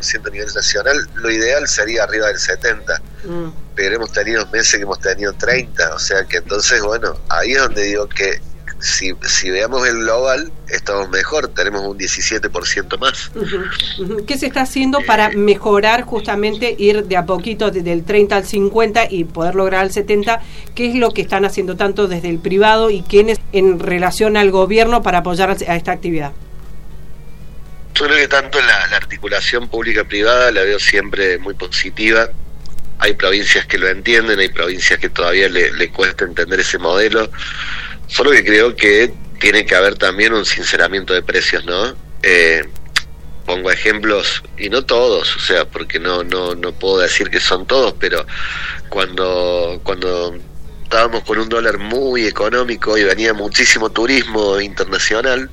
a nivel nacional. Lo ideal sería arriba del 70%, pero hemos tenido meses que hemos tenido 30%, o sea que entonces, bueno, ahí es donde digo que si veamos el global, estamos mejor, tenemos un 17% más. ¿Qué se está haciendo para mejorar justamente, ir de a poquito del 30 al 50 y poder lograr el 70? ¿Qué es lo que están haciendo tanto desde el privado y quiénes en relación al gobierno para apoyar a esta actividad? Yo creo que tanto la articulación pública-privada la veo siempre muy positiva. Hay provincias que lo entienden, hay provincias que todavía le cuesta entender ese modelo. Solo que creo que tiene que haber también un sinceramiento de precios, ¿no? Pongo ejemplos, y no todos, o sea, porque no puedo decir que son todos, pero cuando estábamos con un dólar muy económico y venía muchísimo turismo internacional,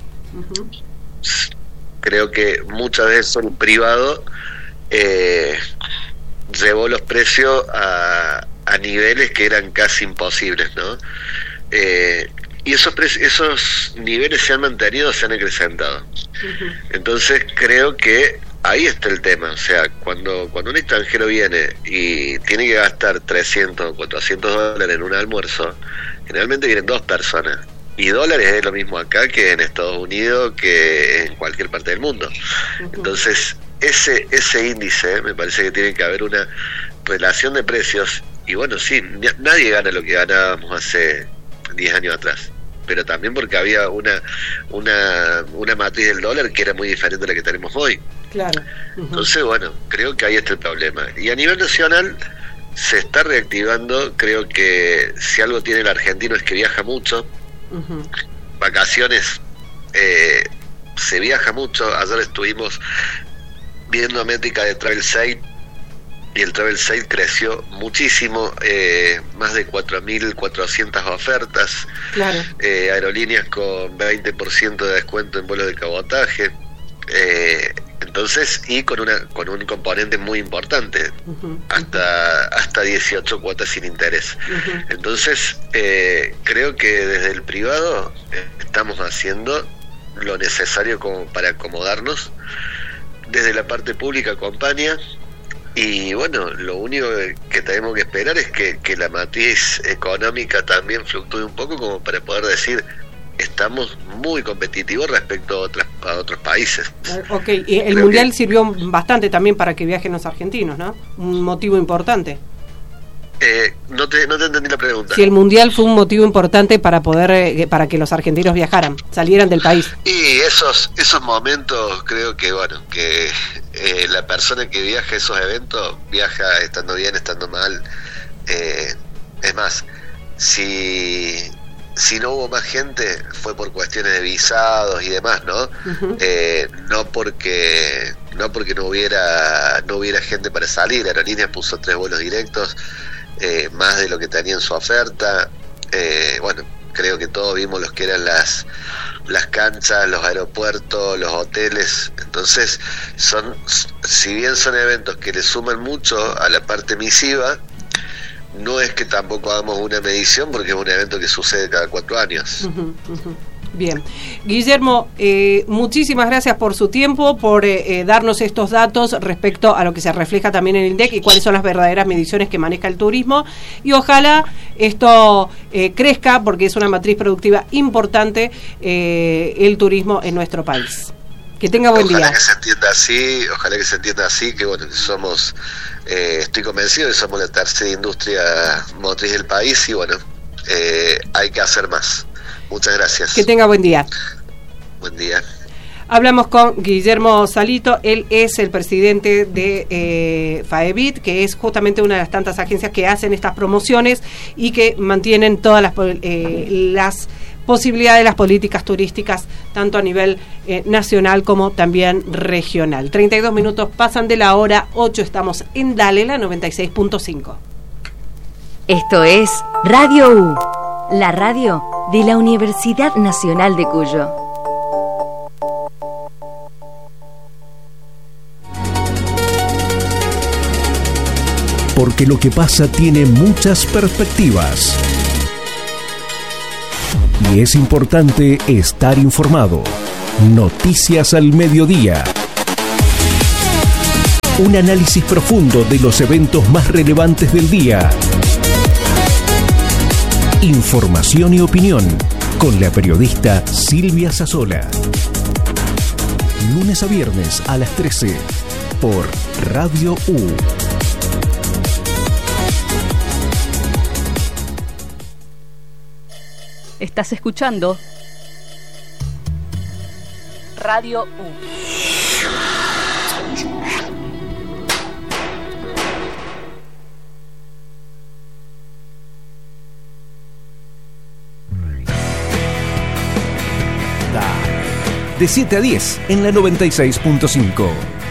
creo que muchas veces el privado llevó los precios a niveles que eran casi imposibles, ¿no? Y esos niveles se han mantenido, se han acrecentado. Entonces creo que ahí está el tema. O sea, cuando un extranjero viene y tiene que gastar 300 o 400 dólares en un almuerzo, generalmente vienen 2 personas. Y dólares es lo mismo acá que en Estados Unidos, que en cualquier parte del mundo. Entonces ese índice, me parece que tiene que haber una relación de precios. Y bueno, sí, nadie gana lo que ganábamos hace 10 años atrás, pero también porque había una matriz del dólar que era muy diferente a la que tenemos hoy. Claro. Entonces, bueno, creo que ahí está el problema. Y a nivel nacional se está reactivando. Creo que si algo tiene el argentino es que viaja mucho. Vacaciones, se viaja mucho. Ayer estuvimos viendo métrica de Travel Sale, y el Travel Sale creció muchísimo, más de 4.400 ofertas, claro. Aerolíneas con 20% de descuento en vuelos de cabotaje, entonces, y con un componente muy importante, hasta 18 cuotas sin interés. Entonces, creo que desde el privado estamos haciendo lo necesario como para acomodarnos. Desde la parte pública acompaña. Y bueno, lo único que tenemos que esperar es que la matriz económica también fluctúe un poco, como para poder decir, estamos muy competitivos respecto a otros países. Ok, y el Mundial sirvió bastante también para que viajen los argentinos, ¿no? Un motivo importante. No te entendí la pregunta. Si el Mundial fue un motivo importante para para que los argentinos viajaran, salieran del país. Y esos momentos, creo que bueno, que la persona que viaja a esos eventos viaja estando bien, estando mal. Es más, si no hubo más gente fue por cuestiones de visados y demás, ¿no? No porque no hubiera gente para salir. Aerolíneas puso 3 vuelos directos, más de lo que tenía en su oferta. Bueno, creo que todos vimos los que eran las canchas, los aeropuertos, los hoteles. Entonces, si bien son eventos que le suman mucho a la parte emisiva, no es que tampoco hagamos una medición, porque es un evento que sucede cada 4 años. Bien. Guillermo, muchísimas gracias por su tiempo, por darnos estos datos respecto a lo que se refleja también en el INDEC y cuáles son las verdaderas mediciones que maneja el turismo. Y ojalá esto crezca, porque es una matriz productiva importante el turismo en nuestro país. Que tenga buen día. Ojalá que se entienda así, que bueno, que somos, estoy convencido de que somos la tercera industria motriz del país y bueno, hay que hacer más. Muchas gracias. Que tenga buen día. Buen día. Hablamos con Guillermo Salito. Él es el presidente de FAEBIT, que es justamente una de las tantas agencias que hacen estas promociones y que mantienen todas las posibilidades de las políticas turísticas, tanto a nivel nacional como también regional. 32 minutos pasan de la hora 8, estamos en Dale, la 96.5. Esto es Radio U, la radio de la Universidad Nacional de Cuyo. Porque lo que pasa tiene muchas perspectivas. Y es importante estar informado. Noticias al mediodía. Un análisis profundo de los eventos más relevantes del día. Información y opinión con la periodista Silvia Sassola. Lunes a viernes a las 13 por Radio U. Estás escuchando Radio U. De 7 a 10 en la 96.5.